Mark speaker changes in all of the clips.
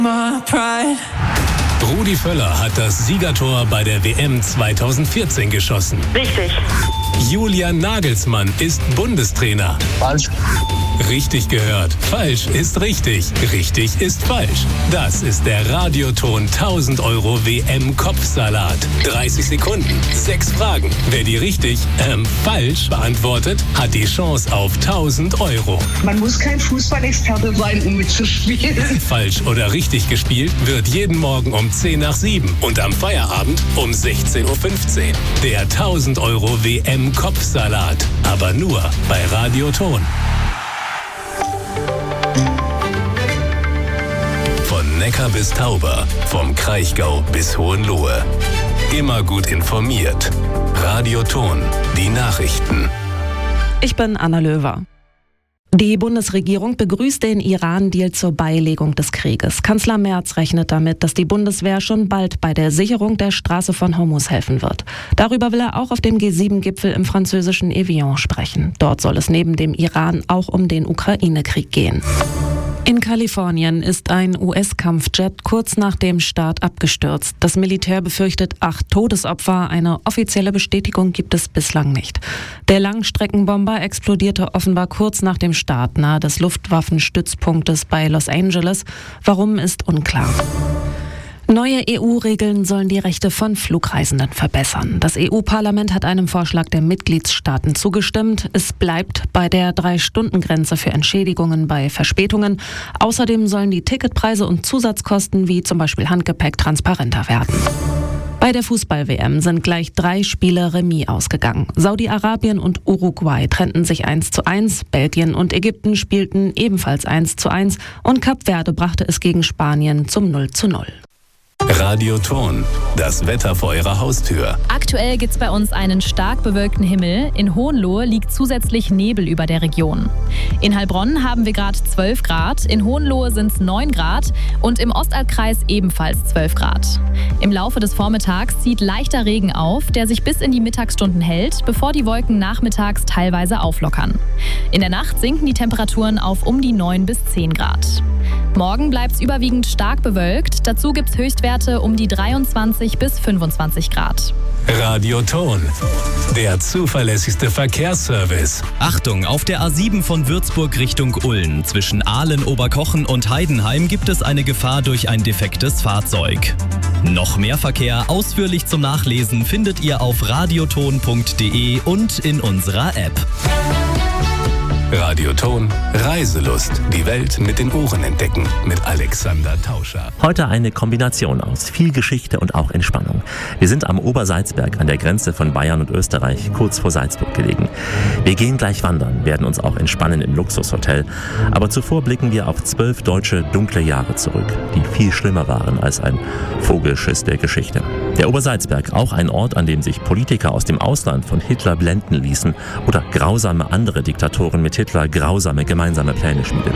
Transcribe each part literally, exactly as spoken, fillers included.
Speaker 1: Rudi Völler hat das Siegertor bei der W M zweitausendvierzehn geschossen.
Speaker 2: Richtig.
Speaker 1: Julian Nagelsmann ist Bundestrainer.
Speaker 3: Falsch.
Speaker 1: Richtig gehört. Falsch ist richtig. Richtig ist falsch. Das ist der Radioton tausend Euro W M-Kopfsalat. dreißig Sekunden, sechs Fragen. Wer die richtig, ähm, falsch beantwortet, hat die Chance auf tausend Euro.
Speaker 4: Man muss kein Fußballexperte sein, um mitzuspielen.
Speaker 1: Falsch oder richtig gespielt wird jeden Morgen um zehn nach sieben und am Feierabend um sechzehn Uhr fünfzehn. Der tausend Euro W M-Kopfsalat. Aber nur bei Radioton. Von Neckar bis Tauber, vom Kraichgau bis Hohenlohe. Immer gut informiert. Radioton, die Nachrichten.
Speaker 5: Ich bin Anna Löwer. Die Bundesregierung begrüßt den Iran-Deal zur Beilegung des Krieges. Kanzler Merz rechnet damit, dass die Bundeswehr schon bald bei der Sicherung der Straße von Hormuz helfen wird. Darüber will er auch auf dem G sieben Gipfel im französischen Evian sprechen. Dort soll es neben dem Iran auch um den Ukraine-Krieg gehen. In Kalifornien ist ein U S-Kampfjet kurz nach dem Start abgestürzt. Das Militär befürchtet acht Todesopfer. Eine offizielle Bestätigung gibt es bislang nicht. Der Langstreckenbomber explodierte offenbar kurz nach dem Start nahe des Luftwaffenstützpunktes bei Los Angeles. Warum, ist unklar. Neue E U-Regeln sollen die Rechte von Flugreisenden verbessern. Das E U-Parlament hat einem Vorschlag der Mitgliedstaaten zugestimmt. Es bleibt bei der Drei-Stunden-Grenze für Entschädigungen bei Verspätungen. Außerdem sollen die Ticketpreise und Zusatzkosten wie zum Beispiel Handgepäck transparenter werden. Bei der Fußball-W M sind gleich drei Spiele Remis ausgegangen. Saudi-Arabien und Uruguay trennten sich eins zu eins, Belgien und Ägypten spielten ebenfalls eins zu eins und Kap Verde brachte es gegen Spanien zum null zu null.
Speaker 1: Radioton, das Wetter vor Ihrer Haustür.
Speaker 6: Aktuell gibt es bei uns einen stark bewölkten Himmel. In Hohenlohe liegt zusätzlich Nebel über der Region. In Heilbronn haben wir gerade zwölf Grad, in Hohenlohe sind es neun Grad und im Ostalbkreis ebenfalls zwölf Grad. Im Laufe des Vormittags zieht leichter Regen auf, der sich bis in die Mittagsstunden hält, bevor die Wolken nachmittags teilweise auflockern. In der Nacht sinken die Temperaturen auf um die neun bis zehn Grad. Morgen bleibt es überwiegend stark bewölkt, dazu gibt es Höchstwerte um die dreiundzwanzig bis fünfundzwanzig Grad.
Speaker 1: Radioton, der zuverlässigste Verkehrsservice.
Speaker 7: Achtung, auf der A sieben von Würzburg Richtung Ulm. Zwischen Ahlen, Oberkochen und Heidenheim gibt es eine Gefahr durch ein defektes Fahrzeug. Noch mehr Verkehr ausführlich zum Nachlesen findet ihr auf radioton punkt de und in unserer App.
Speaker 1: Radioton, Reiselust. Die Welt mit den Ohren entdecken. Mit Alexander Tauscher.
Speaker 8: Heute eine Kombination aus viel Geschichte und auch Entspannung. Wir sind am Obersalzberg an der Grenze von Bayern und Österreich, kurz vor Salzburg gelegen. Wir gehen gleich wandern, werden uns auch entspannen im Luxushotel. Aber zuvor blicken wir auf zwölf deutsche dunkle Jahre zurück, die viel schlimmer waren als ein Vogelschiss der Geschichte. Der Obersalzberg, auch ein Ort, an dem sich Politiker aus dem Ausland von Hitler blenden ließen oder grausame andere Diktatoren mit Hitler grausame gemeinsame Pläne schmiedeten.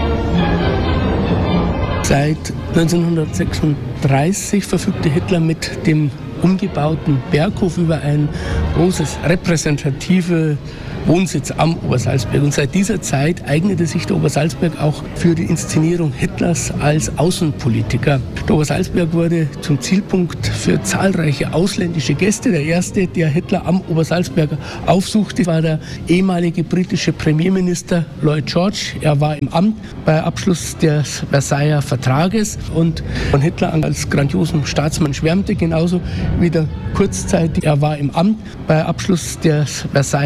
Speaker 9: Seit neunzehnhundertsechsunddreißig verfügte Hitler mit dem umgebauten Berghof über ein großes repräsentative Wohnsitz am Obersalzberg. Und seit dieser Zeit eignete sich der Obersalzberg auch für die Inszenierung Hitlers als Außenpolitiker. Der Obersalzberg wurde zum Zielpunkt für zahlreiche ausländische Gäste. Der erste, der Hitler am Obersalzberg aufsuchte, war der ehemalige britische Premierminister Lloyd George. Er war im Amt bei Abschluss des Versailler Vertrages und von Hitler als grandiosen Staatsmann schwärmte, genauso wie der kurzzeitig, er war im Amt bei Abschluss des Versailler